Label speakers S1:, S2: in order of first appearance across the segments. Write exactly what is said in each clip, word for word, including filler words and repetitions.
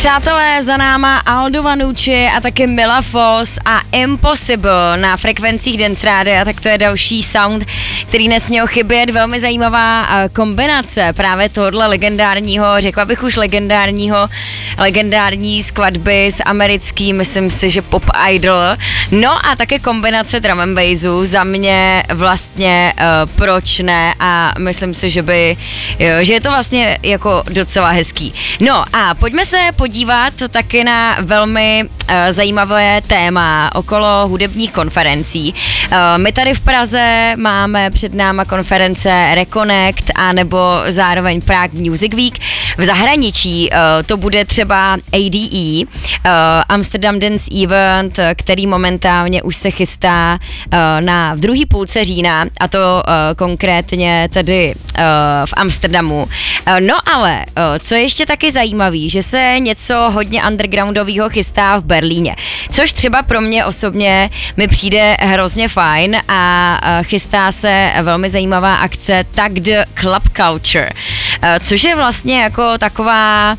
S1: Přátelé, za náma Aldo Vanucci a taky Mila Foss a Impossible na frekvencích Dance Rádia, tak to je další sound, který nesměl chybět. Velmi zajímavá kombinace právě tohohle legendárního, řekla bych už legendárního, legendární skladby s americkým, myslím si, že pop idol. No a také kombinace drum and bassu, za mě vlastně uh, proč ne, a myslím si, že by, jo, že je to vlastně jako docela hezký. No a pojďme se podívat taky na velmi uh, zajímavé téma okolo hudebních konferencí. Uh, my tady v Praze máme před náma konference Reconnect a nebo zároveň Prague Music Week. V zahraničí uh, to bude třeba A D E, uh, Amsterdam Dance Event, který momentálně už se chystá uh, na v druhý půlce října, a to uh, konkrétně tady uh, v Amsterdamu. Uh, no ale, uh, co ještě taky zajímavý, že se něco hodně undergroundového chystá v Berlíně, což třeba pro mě osobně mi přijde hrozně fajn, a uh, chystá se velmi zajímavá akce Tagged Club Culture, uh, což je vlastně jako taková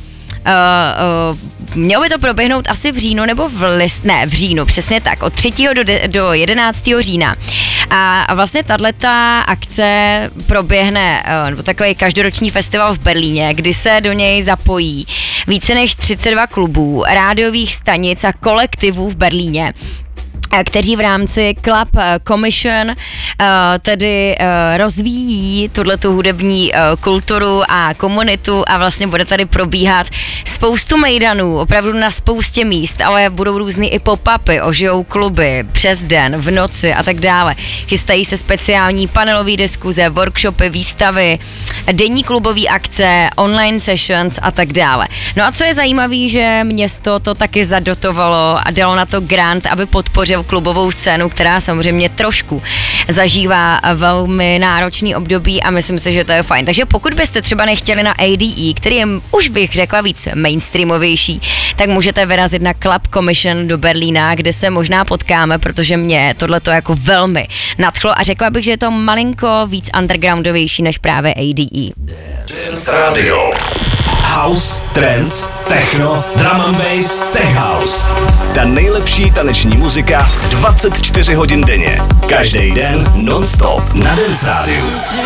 S1: Uh, uh, mělo by to proběhnout asi v říjnu nebo v list, ne, v říjnu, přesně tak, od třetího do, de, do jedenáctého října. A vlastně tato akce proběhne, uh, nebo takový každoroční festival v Berlíně, kdy se do něj zapojí více než třicet dva klubů, rádiových stanic a kolektivů v Berlíně, kteří v rámci Club Commission uh, tedy uh, rozvíjí tuhletu hudební uh, kulturu a komunitu, a vlastně bude tady probíhat spoustu mejdanů, opravdu na spoustě míst, ale budou různý i pop-upy, ožijou kluby přes den, v noci a tak dále. Chystají se speciální panelové diskuze, workshopy, výstavy, denní klubové akce, online sessions a tak dále. No a co je zajímavé, že město to taky zadotovalo a dalo na to grant, aby podpořil klubovou scénu, která samozřejmě trošku zažívá velmi náročný období, a myslím si, že to je fajn. Takže pokud byste třeba nechtěli na A D E, který je, už bych řekla, víc mainstreamovější, tak můžete vyrazit na Club Commission do Berlína, kde se možná potkáme, protože mě tohleto jako velmi nadchlo, a řekla bych, že je to malinko víc undergroundovější než právě A D E.
S2: Dance Radio. House, trance, techno, drum and bass, tech house. Ta nejlepší taneční muzika dvacet čtyři hodin denně. Každý den non-stop na Dance Rádiu.